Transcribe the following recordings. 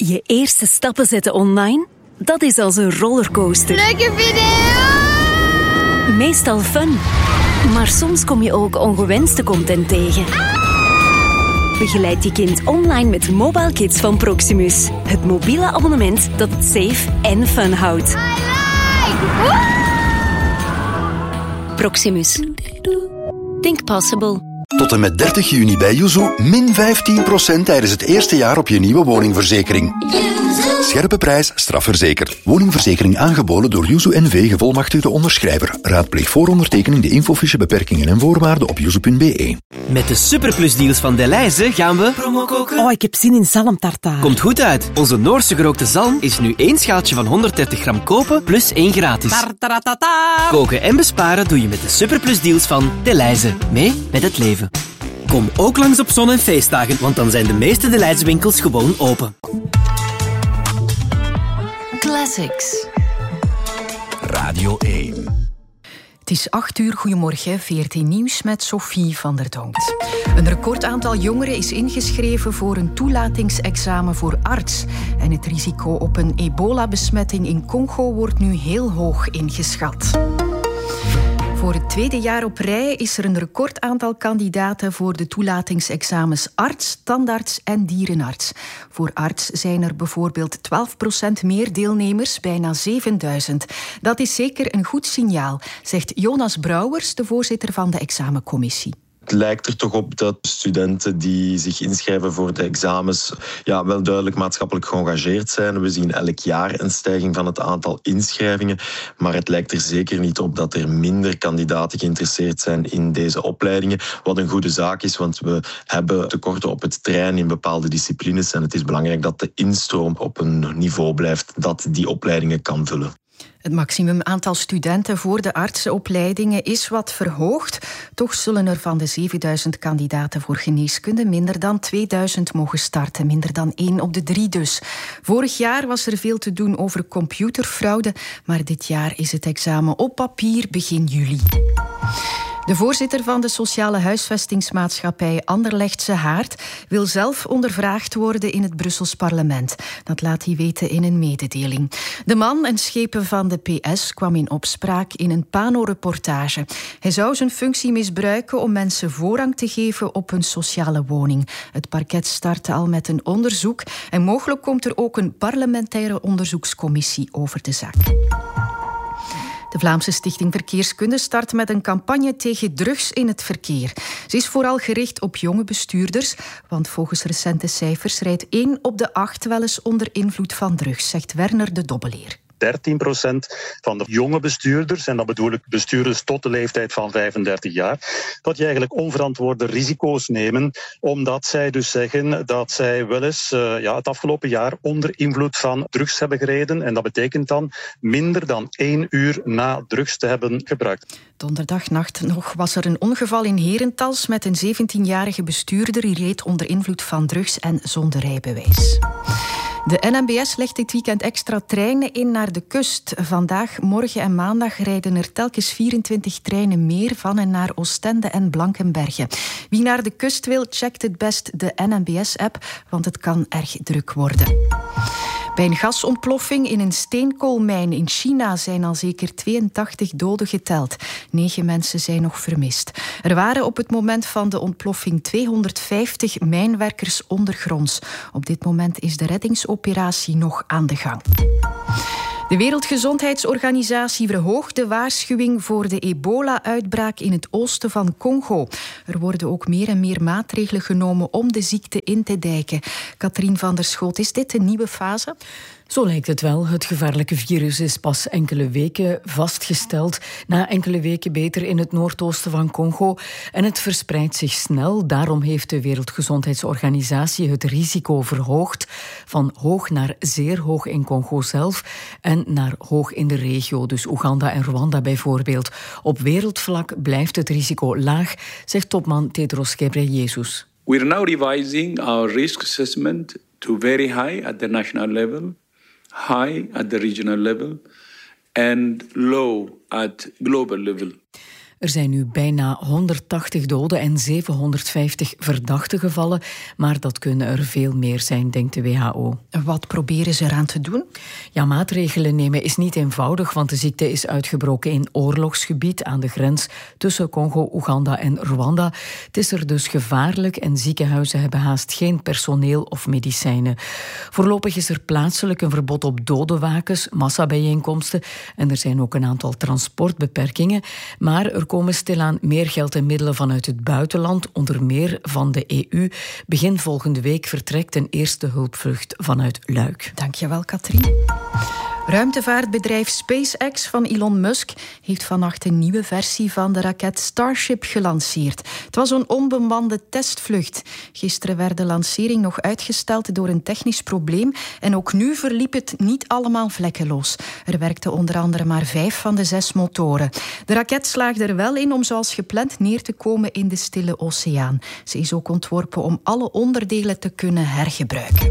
Je eerste stappen zetten online? Dat is als een rollercoaster. Leuke video! Meestal fun. Maar soms kom je ook ongewenste content tegen. Begeleid je kind online met Mobile Kids van Proximus. Het mobiele abonnement dat het safe en fun houdt. Proximus. Think possible. Tot en met 30 juni bij Yuzu min 15% tijdens het eerste jaar op je nieuwe woningverzekering. Scherpe prijs, strafverzekerd. Woningverzekering aangeboden door Yuzu NV, gevolmachtigde onderschrijver. Raadpleeg voor ondertekening de infofiche, beperkingen en voorwaarden op yuzu.be. Met de superplusdeals van Delhaize gaan we promo koken. Oh, ik heb zin in zalmtartaar. Komt goed uit. Onze Noorse gerookte zalm is nu 1 schaaltje van 130 gram kopen plus 1 gratis. Tartaratata. Koken en besparen doe je met de superplusdeals van Delhaize. Mee met het leven. Kom ook langs op zon- en feestdagen, want dan zijn de meeste Delhaize winkels gewoon open. Classics. Radio 1. Het is 8:00. Goedemorgen, VRT Nieuws met Sophie van der Donkt. Een recordaantal jongeren is ingeschreven voor een toelatingsexamen voor arts. En het risico op een ebola-besmetting in Congo wordt nu heel hoog ingeschat. Voor het tweede jaar op rij is er een recordaantal kandidaten voor de toelatingsexamens arts, tandarts en dierenarts. Voor arts zijn er bijvoorbeeld 12% meer deelnemers, bijna 7000. Dat is zeker een goed signaal, zegt Jonas Brouwers, de voorzitter van de examencommissie. Het lijkt er toch op dat studenten die zich inschrijven voor de examens wel duidelijk maatschappelijk geëngageerd zijn. We zien elk jaar een stijging van het aantal inschrijvingen. Maar het lijkt er zeker niet op dat er minder kandidaten geïnteresseerd zijn in deze opleidingen. Wat een goede zaak is, want we hebben tekorten op het terrein in bepaalde disciplines. En het is belangrijk dat de instroom op een niveau blijft dat die opleidingen kan vullen. Het maximum aantal studenten voor de artsenopleidingen is wat verhoogd. Toch zullen er van de 7000 kandidaten voor geneeskunde minder dan 2000 mogen starten. Minder dan 1 op de 3 dus. Vorig jaar was er veel te doen over computerfraude, maar dit jaar is het examen op papier begin juli. De voorzitter van de sociale huisvestingsmaatschappij Anderlechtse Haard wil zelf ondervraagd worden in het Brussels parlement. Dat laat hij weten in een mededeling. De man, een schepen van de PS, kwam in opspraak in een Pano-reportage. Hij zou zijn functie misbruiken om mensen voorrang te geven op een sociale woning. Het parket startte al met een onderzoek en mogelijk komt er ook een parlementaire onderzoekscommissie over de zaak. De Vlaamse Stichting Verkeerskunde start met een campagne tegen drugs in het verkeer. Ze is vooral gericht op jonge bestuurders, want volgens recente cijfers rijdt 1 op de 8 wel eens onder invloed van drugs, zegt Werner de Dobbeleer. 13% van de jonge bestuurders, en dat bedoel ik bestuurders tot de leeftijd van 35 jaar, dat die eigenlijk onverantwoorde risico's nemen, omdat zij dus zeggen dat zij wel eens het afgelopen jaar onder invloed van drugs hebben gereden. En dat betekent dan minder dan 1 uur na drugs te hebben gebruikt. Donderdagnacht nog was er een ongeval in Herentals met een 17-jarige bestuurder. Die reed onder invloed van drugs en zonder rijbewijs. De NMBS legt dit weekend extra treinen in naar de kust. Vandaag, morgen en maandag rijden er telkens 24 treinen meer van en naar Oostende en Blankenberge. Wie naar de kust wil, checkt het best de NMBS-app, want het kan erg druk worden. Bij een gasontploffing in een steenkoolmijn in China zijn al zeker 82 doden geteld. 9 mensen zijn nog vermist. Er waren op het moment van de ontploffing 250 mijnwerkers ondergronds. Op dit moment is de reddingsoperatie nog aan de gang. De Wereldgezondheidsorganisatie verhoogt de waarschuwing voor de ebola-uitbraak in het oosten van Congo. Er worden ook meer en meer maatregelen genomen om de ziekte in te dijken. Katrien van der Schoot, is dit een nieuwe fase? Zo lijkt het wel. Het gevaarlijke virus is pas enkele weken vastgesteld. Na enkele weken beter in het noordoosten van Congo. En het verspreidt zich snel. Daarom heeft de Wereldgezondheidsorganisatie het risico verhoogd. Van hoog naar zeer hoog in Congo zelf. En naar hoog in de regio. Dus Oeganda en Rwanda bijvoorbeeld. Op wereldvlak blijft het risico laag, zegt topman Tedros Ghebreyesus. We are now revising our risk assessment to very high at the national level, high at the regional level and low at global level. Er zijn nu bijna 180 doden en 750 verdachten gevallen, maar dat kunnen er veel meer zijn, denkt de WHO. Wat proberen ze eraan te doen? Ja, maatregelen nemen is niet eenvoudig, want de ziekte is uitgebroken in oorlogsgebied aan de grens tussen Congo, Oeganda en Rwanda. Het is er dus gevaarlijk en ziekenhuizen hebben haast geen personeel of medicijnen. Voorlopig is er plaatselijk een verbod op dodenwakens, massabijeenkomsten en er zijn ook een aantal transportbeperkingen. Maar er komen stilaan meer geld en middelen vanuit het buitenland, onder meer van de EU. Begin volgende week vertrekt een eerste hulpvlucht vanuit Luik. Dankjewel, Katrien. Ruimtevaartbedrijf SpaceX van Elon Musk heeft vannacht een nieuwe versie van de raket Starship gelanceerd. Het was een onbemande testvlucht. Gisteren werd de lancering nog uitgesteld door een technisch probleem en ook nu verliep het niet allemaal vlekkeloos. Er werkten onder andere maar 5 van de 6 motoren. De raket slaagde er wel in om zoals gepland neer te komen in de Stille Oceaan. Ze is ook ontworpen om alle onderdelen te kunnen hergebruiken.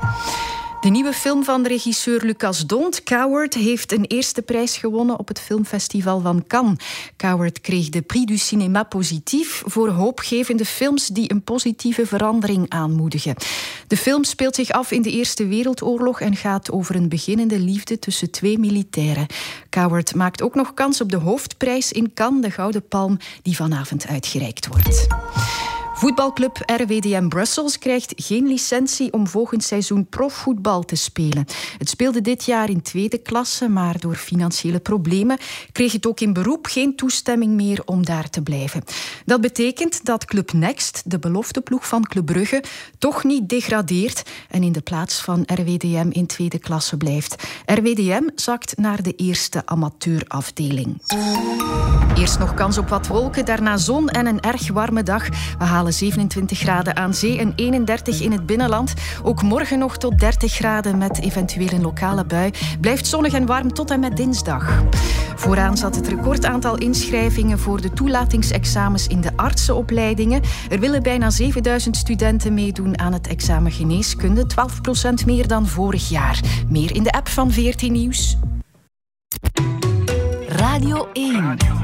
De nieuwe film van de regisseur Lucas Dont, Coward, heeft een eerste prijs gewonnen op het filmfestival van Cannes. Coward kreeg de Prix du Cinéma Positief voor hoopgevende films die een positieve verandering aanmoedigen. De film speelt zich af in de Eerste Wereldoorlog en gaat over een beginnende liefde tussen 2 militairen. Coward maakt ook nog kans op de hoofdprijs in Cannes, de Gouden Palm, die vanavond uitgereikt wordt. Voetbalclub RWDM Brussels krijgt geen licentie om volgend seizoen profvoetbal te spelen. Het speelde dit jaar in 2e klasse, maar door financiële problemen kreeg het ook in beroep geen toestemming meer om daar te blijven. Dat betekent dat Club Next, de belofteploeg van Club Brugge, toch niet degradeert en in de plaats van RWDM in 2e klasse blijft. RWDM zakt naar de eerste amateurafdeling. Eerst nog kans op wat wolken, daarna zon en een erg warme dag. We halen 27 graden aan zee en 31 in het binnenland. Ook morgen nog tot 30 graden met eventueel een lokale bui. Blijft zonnig en warm tot en met dinsdag. Vooraan zat het recordaantal inschrijvingen voor de toelatingsexamens in de artsenopleidingen. Er willen bijna 7000 studenten meedoen aan het examen geneeskunde. 12% meer dan vorig jaar. Meer in de app van VRT Nieuws. Radio 1.